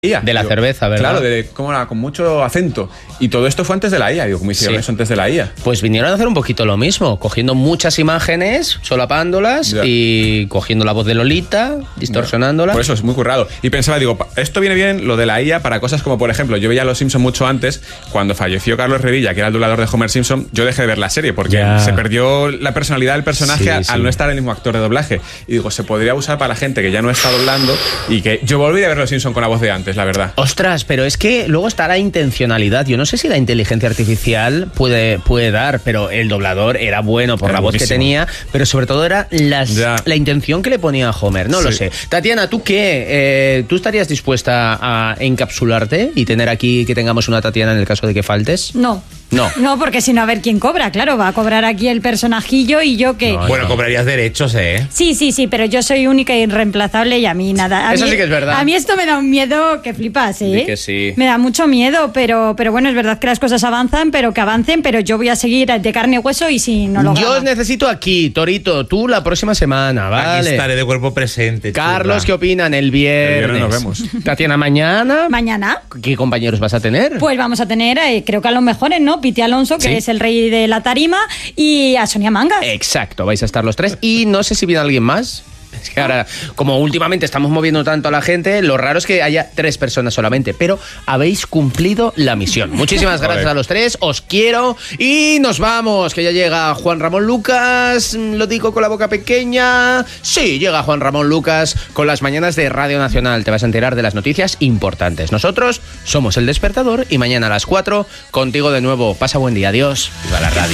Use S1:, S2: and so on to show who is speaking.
S1: De la cerveza, ¿verdad?
S2: Claro, cómo era, con mucho acento. Y todo esto fue antes de la IA. Digo, ¿cómo hicieron eso antes de la IA?
S1: Pues vinieron a hacer un poquito lo mismo, cogiendo muchas imágenes, solapándolas y cogiendo la voz de Lolita, distorsionándola.
S2: Por eso es muy currado. Y pensaba, digo, esto viene bien, lo de la IA, para cosas como, por ejemplo, yo veía Los Simpson mucho antes. Cuando falleció Carlos Revilla, que era el doblador de Homer Simpson, yo dejé de ver la serie porque se perdió la personalidad del personaje al no estar el mismo actor de doblaje. Y digo, se podría usar para la gente que ya no está doblando y que yo volví a ver Los Simpson con la voz de antes, la verdad.
S1: Ostras, pero es que luego está la intencionalidad. Yo no sé si la inteligencia artificial puede dar, pero el doblador era bueno por la voz que tenía, pero sobre todo era la intención que le ponía a Homer. No lo sé. Tatiana, ¿tú qué? ¿Tú estarías dispuesta a encapsularte y tener aquí que tengamos una Tatiana en el caso de que faltes?
S3: No, porque si no, a ver quién cobra. Claro, va a cobrar aquí el personajillo y yo que...
S4: Bueno, cobrarías derechos, ¿eh?
S3: Sí, pero yo soy única e irreemplazable y a mí nada.
S1: Eso sí que es verdad.
S3: A mí esto me da un miedo que flipas, ¿eh?
S1: Sí que sí.
S3: Me da mucho miedo, pero bueno, es verdad que las cosas avanzan, pero que avancen, pero yo voy a seguir de carne y hueso y si no lo
S1: Yo
S3: gano.
S1: os necesito aquí, Torito, tú la próxima semana, ¿vale?
S4: Aquí estaré de cuerpo presente.
S1: Carlos,
S4: chula.
S1: ¿qué opinan? El viernes.
S2: El viernes nos vemos.
S1: Tatiana, mañana.
S3: ¿Mañana?
S1: ¿Qué compañeros vas a tener?
S3: Pues vamos a tener, creo que a los mejores, ¿no? Piti Alonso, que es el rey de la tarima, y a Sonia Mangas.
S1: Exacto, vais a estar los tres. Y no sé si viene alguien más. Es que ahora, como últimamente estamos moviendo tanto a la gente, lo raro es que haya 3 personas solamente, pero habéis cumplido la misión. Muchísimas gracias a los 3, os quiero y nos vamos, que ya llega Juan Ramón Lucas, lo digo con la boca pequeña. Sí, llega Juan Ramón Lucas con las mañanas de Radio Nacional, te vas a enterar de las noticias importantes. Nosotros somos El Despertador y mañana a las 4 contigo de nuevo. Pasa buen día, adiós. Viva la radio.